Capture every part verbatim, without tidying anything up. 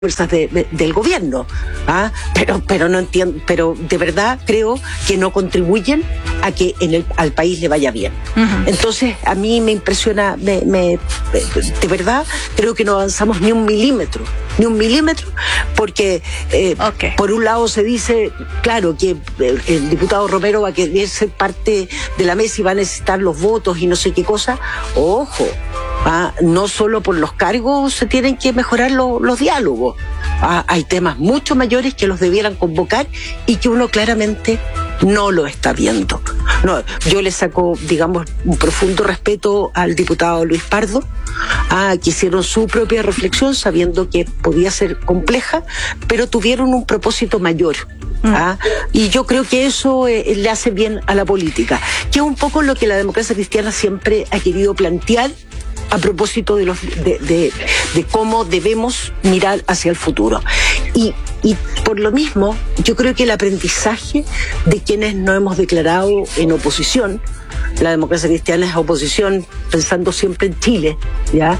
fuerzas de, de, del gobierno, ¿ah? pero pero no entiendo, pero de verdad creo que no contribuyen a que en el, al país le vaya bien. Uh-huh. Entonces a mí me impresiona, me, me, de verdad creo que no avanzamos ni un milímetro, ni un milímetro, porque eh, okay. por un lado se dice, claro, que el, el diputado Romero va a querer ser parte de la mesa y va a necesitar los votos y no sé qué cosa. Ojo, ¿ah? No solo por los cargos se tienen que mejorar lo, los diálogos. Ah, hay temas mucho mayores que los debieran convocar y que uno claramente no lo está viendo. No, yo le saco, digamos, un profundo respeto al diputado Luis Pardo, ah, que hicieron su propia reflexión sabiendo que podía ser compleja, pero tuvieron un propósito mayor. ¿Ah? Y yo creo que eso eh, le hace bien a la política, que es un poco lo que la democracia cristiana siempre ha querido plantear a propósito de, los, de, de, de cómo debemos mirar hacia el futuro. Y, y por lo mismo, yo creo que el aprendizaje de quienes no hemos declarado en oposición, la democracia cristiana es oposición pensando siempre en Chile, ¿ya?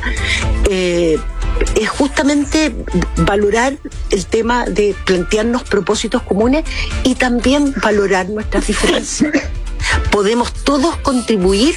Eh, es justamente valorar el tema de plantearnos propósitos comunes y también valorar nuestras diferencias. Podemos todos contribuir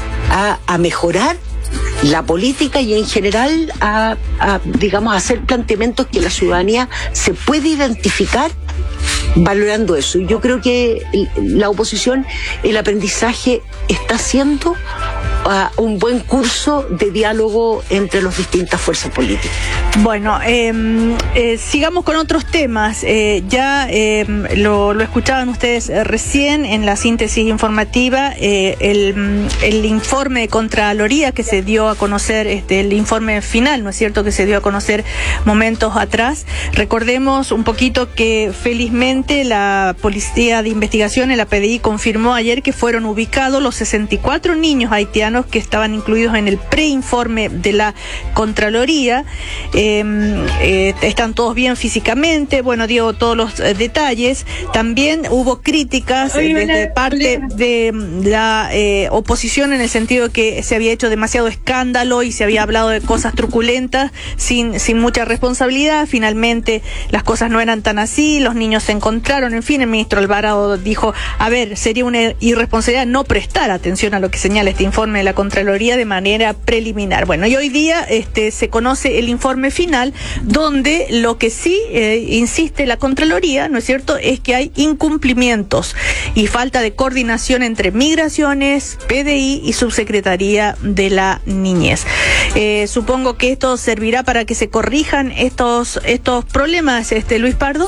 a, a mejorar la política y en general a, a, digamos, a hacer planteamientos que la ciudadanía se puede identificar valorando eso. Y yo creo que la oposición, el aprendizaje está haciendo uh, un buen curso de diálogo entre las distintas fuerzas políticas. Bueno, eh, eh, sigamos con otros temas. Eh, ya eh, lo, lo escuchaban ustedes recién en la síntesis informativa, eh, el, el informe de Contraloría que se dio a conocer, este, el informe final, ¿no es cierto?, que se dio a conocer momentos atrás. Recordemos un poquito que felizmente la Policía de Investigaciones, la P D I, confirmó ayer que fueron ubicados los sesenta y cuatro niños haitianos que estaban incluidos en el preinforme de la Contraloría. Eh, eh, están todos bien físicamente, bueno, dio todos los eh, detalles. También hubo críticas eh, desde parte de la eh, oposición en el sentido de que se había hecho demasiado escándalo y se había hablado de cosas truculentas sin, sin mucha responsabilidad. Finalmente las cosas no eran tan así, los niños se encontraron, en fin, el ministro Alvarado dijo, a ver, sería una irresponsabilidad no prestar atención a lo que señala este informe de la Contraloría de manera preliminar. Bueno, y hoy día este, se conoce el informe final, donde lo que sí eh, insiste la Contraloría, ¿no es cierto?, es que hay incumplimientos y falta de coordinación entre Migraciones, P D I y Subsecretaría de la Niñez. Eh, supongo que esto servirá para que se corrijan estos, estos problemas, este Luis Pardo.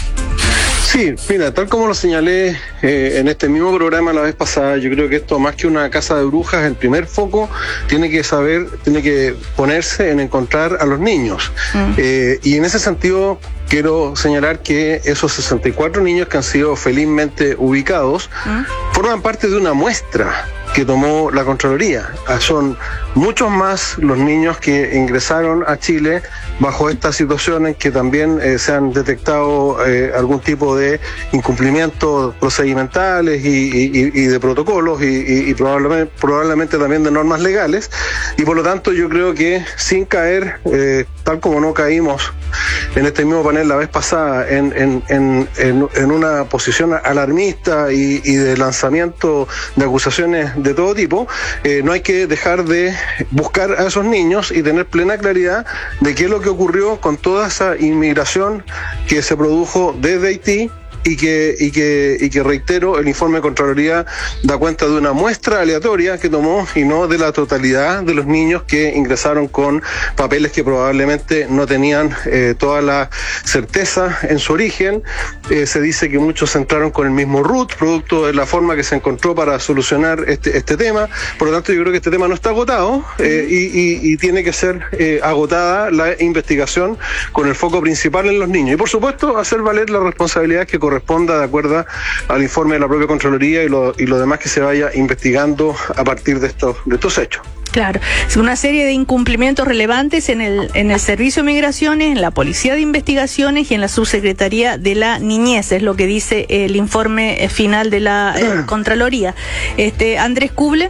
Sí, mira, tal como lo señalé eh, en este mismo programa la vez pasada, yo creo que esto, más que una casa de brujas, el primer foco tiene que saber, tiene que ponerse en encontrar a los niños. Mm. Eh, y en ese sentido quiero señalar que esos sesenta y cuatro niños que han sido felizmente ubicados mm. forman parte de una muestra que tomó la Contraloría. Son muchos más los niños que ingresaron a Chile bajo esta situación en que también eh, se han detectado eh, algún tipo de incumplimientos procedimentales y, y, y de protocolos y, y, y probablemente, probablemente también de normas legales, y por lo tanto yo creo que sin caer, eh, tal como no caímos en este mismo panel la vez pasada, en, en, en, en, en una posición alarmista y, y de lanzamiento de acusaciones de todo tipo, eh, no hay que dejar de buscar a esos niños y tener plena claridad de qué es lo que ocurrió con toda esa inmigración que se produjo desde Haití y que, y que, y que reitero, el informe de Contraloría da cuenta de una muestra aleatoria que tomó y no de la totalidad de los niños que ingresaron con papeles que probablemente no tenían eh, toda la certeza en su origen. Eh, se dice que muchos entraron con el mismo R U T, producto de la forma que se encontró para solucionar este, este tema. Por lo tanto, yo creo que este tema no está agotado eh, y, y, y tiene que ser eh, agotada la investigación con el foco principal en los niños. Y por supuesto, hacer valer las responsabilidades que corresponde responda de acuerdo al informe de la propia Contraloría y lo, y lo demás que se vaya investigando a partir de estos, de estos hechos. Claro, una serie de incumplimientos relevantes en el en el Servicio de Migraciones, en la Policía de Investigaciones y en la Subsecretaría de la Niñez, es lo que dice el informe final de la eh, Contraloría. Este Andrés Kuble,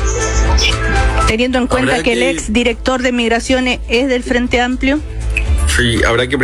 teniendo en cuenta que el ex director de Migraciones es del Frente Amplio. Sí, habrá que